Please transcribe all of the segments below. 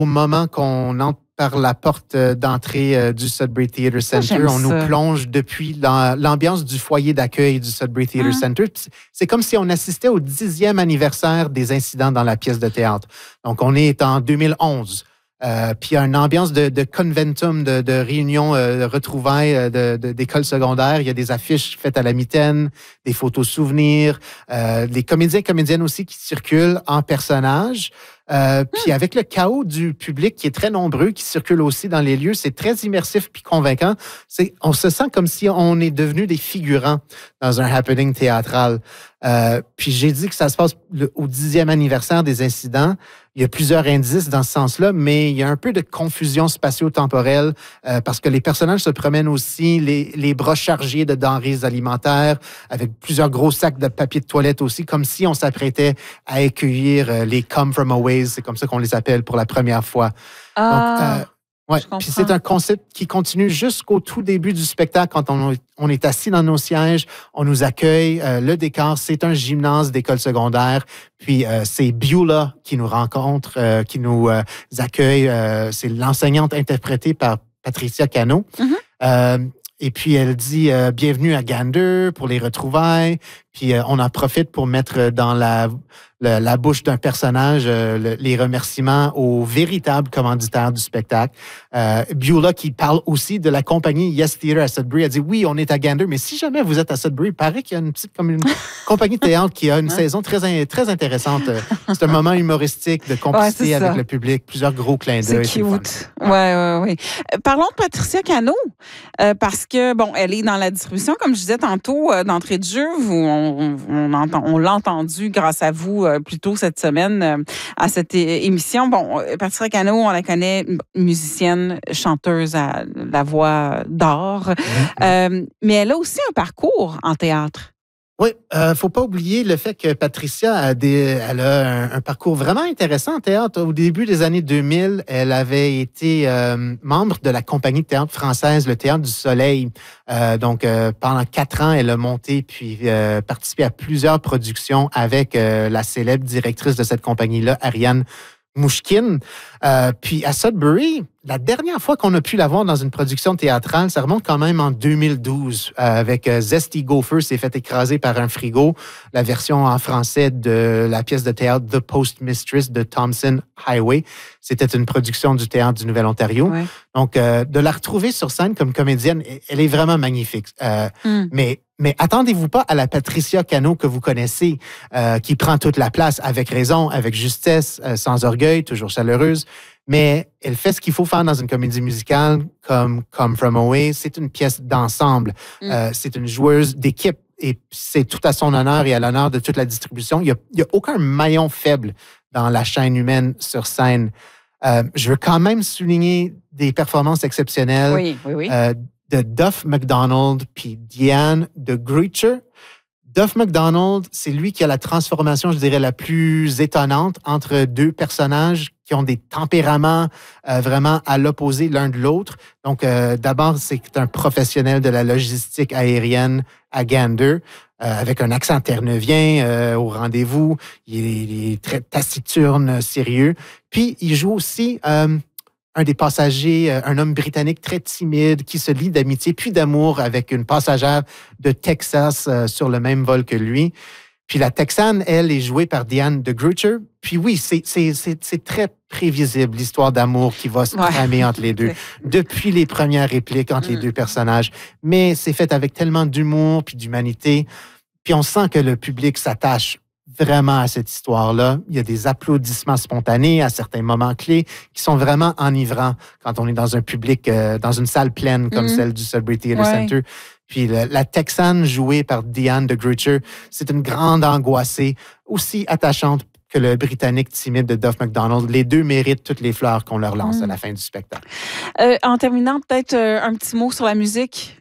au moment qu'on entre par la porte d'entrée du Sudbury Theatre Center. On nous plonge depuis l'ambiance du foyer d'accueil du Sudbury Theatre Center. C'est comme si on assistait au 10e anniversaire des incidents dans la pièce de théâtre. Donc, on est en 2011. Puis il y a une ambiance de conventum, de réunion, de retrouvailles d'école secondaire. Il y a des affiches faites à la mitaine, des photos souvenirs, des comédiens et comédiennes aussi qui circulent en personnages. Puis avec le chaos du public qui est très nombreux, qui circule aussi dans les lieux, c'est très immersif puis convaincant. On se sent comme si on est devenu des figurants dans un happening théâtral. Puis j'ai dit que ça se passe au 10e anniversaire des incidents. Il y a plusieurs indices dans ce sens-là, mais il y a un peu de confusion spatio-temporelle parce que les personnages se promènent aussi les bras chargés de denrées alimentaires avec plusieurs gros sacs de papier de toilette aussi, comme si on s'apprêtait à accueillir les Come From Away, c'est comme ça qu'on les appelle pour la première fois. Donc, ouais. Puis c'est un concept qui continue jusqu'au tout début du spectacle quand on est assis dans nos sièges, on nous accueille. Le décor, c'est un gymnase d'école secondaire. Puis c'est Beulah qui nous rencontre, qui nous accueille. C'est l'enseignante interprétée par Patricia Cano. Et puis, elle dit « Bienvenue à Gander pour les retrouvailles ». Puis, on en profite pour mettre dans la bouche d'un personnage les remerciements au véritable commanditaire du spectacle. Beulah, qui parle aussi de la compagnie Yes Theatre à Sudbury, a dit « Oui, on est à Gander, mais si jamais vous êtes à Sudbury, il paraît qu'il y a une compagnie de théâtre qui a une saison très, très intéressante. C'est un moment humoristique de complicité avec le public, plusieurs gros clins d'œil. C'est cute. Oui. Parlons de Patricia Cano, parce que, bon, elle est dans la distribution, comme je disais tantôt, d'entrée de jeu. On l'a entendu grâce à vous plus tôt cette semaine à cette émission. Bon, Patricia Cano, on la connaît, musicienne, chanteuse à la voix d'or, mais elle a aussi un parcours en théâtre. Oui, faut pas oublier le fait que Patricia elle a un parcours vraiment intéressant en théâtre. Au début des années 2000, elle avait été membre de la compagnie de théâtre française, le Théâtre du Soleil. Donc, pendant 4 ans, elle a monté puis participé à plusieurs productions avec la célèbre directrice de cette compagnie-là, Ariane Mouchkine. Puis à Sudbury, la dernière fois qu'on a pu la voir dans une production théâtrale, ça remonte quand même en 2012 avec Zesty Gopher s'est fait écraser par un frigo, la version en français de la pièce de théâtre The Postmistress de Thompson Highway. C'était une production du Théâtre du Nouvel-Ontario. Ouais. Donc, de la retrouver sur scène comme comédienne, elle est vraiment magnifique. Mais attendez-vous pas à la Patricia Cano que vous connaissez, qui prend toute la place avec raison, avec justesse, sans orgueil, toujours chaleureuse. Mais elle fait ce qu'il faut faire dans une comédie musicale comme Come From Away. C'est une pièce d'ensemble. C'est une joueuse d'équipe et c'est tout à son honneur et à l'honneur de toute la distribution. Il y a aucun maillon faible dans la chaîne humaine sur scène. Je veux quand même souligner des performances exceptionnelles de Duff McDonald puis Diane de Gruyter. Duff McDonald, c'est lui qui a la transformation, je dirais, la plus étonnante entre deux personnages qui ont des tempéraments vraiment à l'opposé l'un de l'autre. Donc, d'abord, c'est un professionnel de la logistique aérienne à Gander, avec un accent terre-neuvien au rendez-vous. Il est très taciturne, sérieux. Puis, il joue aussi un des passagers, un homme britannique très timide qui se lie d'amitié puis d'amour avec une passagère de Texas sur le même vol que lui. Puis la Texane, elle, est jouée par Diane de Gruyter. Puis oui, c'est très prévisible, l'histoire d'amour qui va se tramer entre les deux, depuis les premières répliques entre les deux personnages. Mais c'est fait avec tellement d'humour puis d'humanité. Puis on sent que le public s'attache vraiment à cette histoire-là. Il y a des applaudissements spontanés à certains moments clés qui sont vraiment enivrants quand on est dans un public, dans une salle pleine comme celle du Sudbury Theatre Center. Puis la Texane jouée par Diane de Gruyter, c'est une grande angoissée, aussi attachante que le Britannique timide de Duff McDonald. Les deux méritent toutes les fleurs qu'on leur lance à la fin du spectacle. En terminant, peut-être un petit mot sur la musique.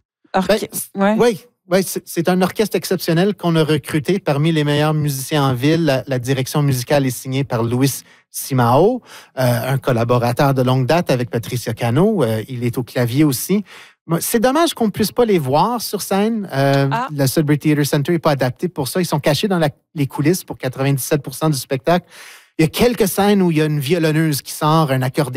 Oui, c'est un orchestre exceptionnel qu'on a recruté parmi les meilleurs musiciens en ville. La direction musicale est signée par Louis Simao, un collaborateur de longue date avec Patricia Cano. Il est au clavier aussi. C'est dommage qu'on ne puisse pas les voir sur scène. Le Sudbury Theatre Center n'est pas adapté pour ça. Ils sont cachés dans les coulisses pour 97% du spectacle. Il y a quelques scènes où il y a une violonneuse qui sort, un accordéon